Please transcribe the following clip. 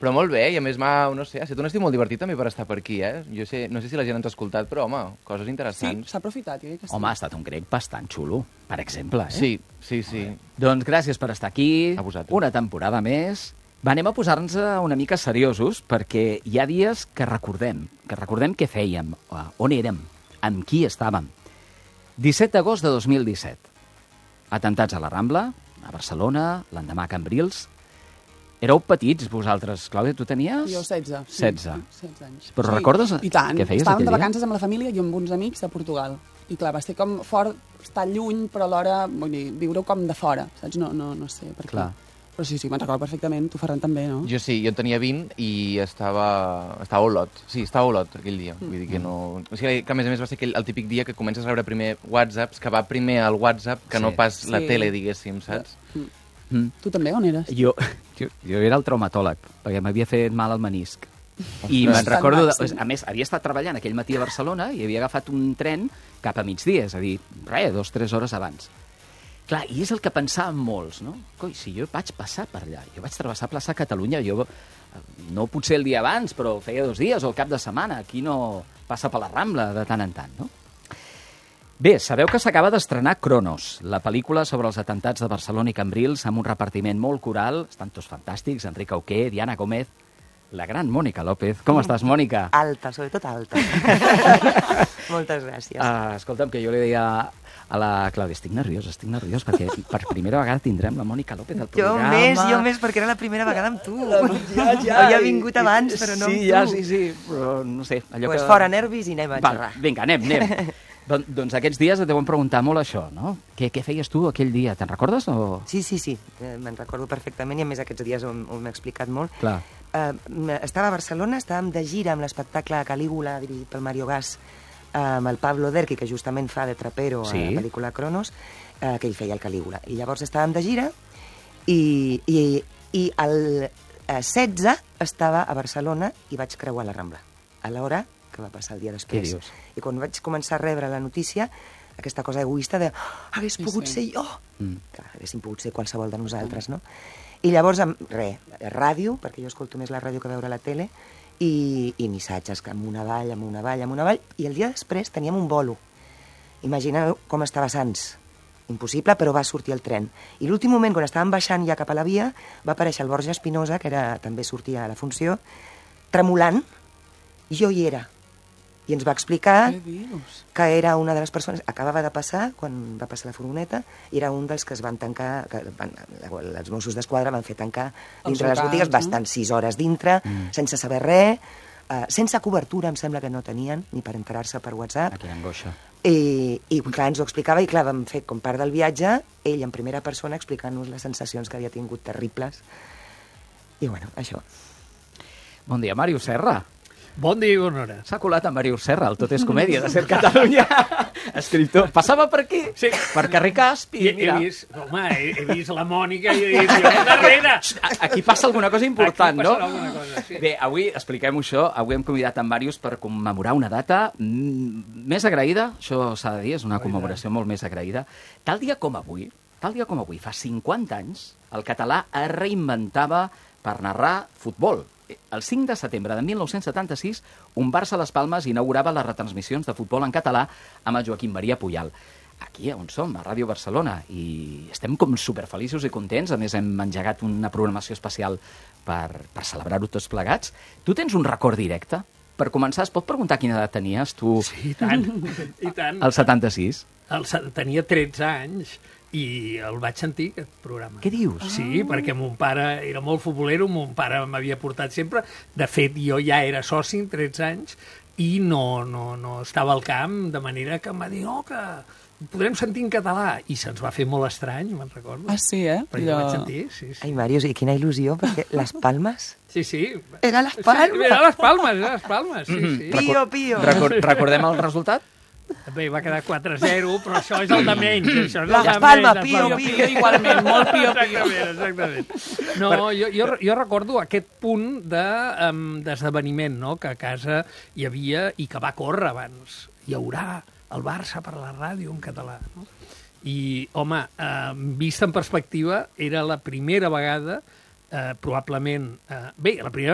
Però molt bé, i a més no sé, ha estat un estiu molt divertit també per estar per aquí, Jo no sé si la gent ens ha escoltat, però, home, coses interessants. Sí, s'ha aprofitat, jo crec que sí. Home, ha estat un grec bastant xulo, per exemple, Sí. Doncs gràcies per estar aquí. A vosaltres. Una temporada més. Va, anem a posar-nos una mica seriosos, perquè hi ha dies que recordem què fèiem, on érem, amb qui estàvem. 17 d'agost de 2017. Atentats a la Rambla, a Barcelona, l'endemà a Cambrils. Éreu petits, vosaltres, Clàudia, tu tenies? Jo 16. 16 anys. Però recordes I tant. què feies Estàvem aquell de dia? vacances amb la família i amb uns amics de Portugal. I clar, va ser com fort, estar lluny, però alhora, vull dir, viure-ho com de fora, saps? No sé per què. Clar. Però sí, me'n recordo perfectament, tu, Ferran, també, no? Jo sí, jo en tenia 20 i estava a Olot. Sí, estava a Olot aquell dia. Vull dir que no... O sigui, que a més va ser el típic dia que comences a rebre primer WhatsApps, que va primer al WhatsApp que no pas la tele, diguéssim, saps? Tu també, on eres? Jo era el traumatòleg, perquè m'havia fet mal al menisc. I me'n recordo... A més, havia estat treballant aquell matí a Barcelona i havia agafat un tren cap a migdia, és a dir, 2-3 hores abans. Clar, i és el que pensàvem molts, no? Coi, si jo vaig passar per allà, jo vaig travessar plaça Catalunya, jo no potser el dia abans, però feia 2 dies o el cap de setmana, aquí no passa per la Rambla de tant en tant, no? Bé, sabeu que s'acaba d'estrenar Cronos, la pel·lícula sobre els atentats de Barcelona i Cambrils, amb un repartiment molt coral, estan tots fantàstics, Enric Auqué, Diana Gómez, la gran Mònica López. Com estàs, Mònica? Alta, sobretot alta. Moltes gràcies. Escolta'm, que jo li deia a la Clàudia, estic nerviós, perquè per primera vegada tindrem la Mònica López al programa. Jo més, perquè era la primera vegada amb tu. Ja. Havia vingut abans, però no amb tu. Sí, però no sé. Pues fora nervis i anem a xerrar. Vinga, anem. Doncs aquests dies et deuen preguntar molt això, no? Què feies tu aquell dia? Te'n recordes? O... Sí, me'n recordo perfectament i a més aquests dies ho m'he explicat molt. Clar. Estava a Barcelona, estàvem de gira amb l'espectacle Calígula, dirigit pel Mario Gas, amb el Pablo Derqui, que justament fa de trapero a la pel·lícula Cronos, que ell feia el Calígula. I llavors estàvem de gira i el 16 estava a Barcelona i vaig creuar la Rambla, a l'hora que va passar el dia després. Què dius? I quan vaig començar a rebre la notícia, aquesta cosa egoista de hagués pogut ser jo. Clar, haguéssim pogut ser qualsevol de nosaltres, no? I llavors, ràdio, perquè jo escolto més la ràdio que veure la tele, i missatges amunt avall, i el dia després teníem un bolo. Imagineu com estava Sants. Impossible, però va sortir el tren. I l'últim moment, quan estàvem baixant ja cap a la via, va aparèixer el Borja Espinosa, que també sortia a la funció, tremolant, i jo hi era. I ens va explicar que era una de les persones... Acabava de passar, quan va passar la furgoneta, i era un dels que es van tancar... Els Mossos d'Esquadra van fer tancar dintre les botigues, va estar 6 hores dintre, sense saber res, sense cobertura, em sembla que no tenien, ni per enterar-se per WhatsApp. Quina angoixa. I clar, ens ho explicava, i clar, vam fer com part del viatge, ell en primera persona explicant-nos les sensacions que havia tingut terribles. I bueno, això. Bon dia, Màrius Serra. Bon dia i bona hora. S'ha colat amb Màrius Serra, el Tot és comèdia de Ser Catalunya. Escriptor. Passava per aquí, per carrer Casp, i mira... He vist la Mònica i he dit, jo darrere! Aquí passa alguna cosa important, no? Aquí passarà alguna cosa, sí. Bé, avui, expliquem això, avui hem convidat en Màrius per commemorar una data més agraïda, això s'ha de dir, és una commemoració molt més agraïda. Tal dia com avui, fa 50 anys, el català es reinventava per narrar futbol. El 5 de setembre de 1976, un Barça Las Palmes inaugurava les retransmissions de futbol en català amb el Joaquim Maria Puyal. Aquí on som, a Ràdio Barcelona, i estem com superfeliços i contents. A més, hem engegat una programació especial per celebrar-ho tots plegats. Tu tens un record directe? Per començar, es pot preguntar quina edat tenies, tu? Sí, i tant, i tant. El 76? Tenia 13 anys. I el vaig sentir, aquest programa. Què dius? Sí, perquè mon pare era molt futbolero, mon pare m'havia portat sempre. De fet, jo ja era soci amb 13 anys i no estava al camp, de manera que em va dir, no, que podrem sentir en català. I se'ns va fer molt estrany, me'n recordo. Ah, sí, eh? Però jo vaig sentir, sí. Ai, Màrius, i quina il·lusió, perquè les Palmes... Sí. Era les Palmes! Sí, era les Palmes, sí. Pío. Recordem el resultat? Bé, va quedar 4-0, però això és el de menys. Les Palmes, pio. Igualment, molt pio. Exactament. No, jo recordo aquest punt d'esdeveniment, no?, que a casa hi havia i que va córrer abans. Hi haurà el Barça per la ràdio en català, no? I, home, vista en perspectiva, era la primera vegada, probablement... Bé, la primera